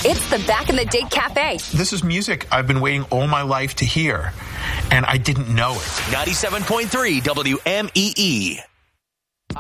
It's the Back in the Day Cafe. This is music I've been waiting all my life to hear, and I didn't know it. 97.3 WMEE.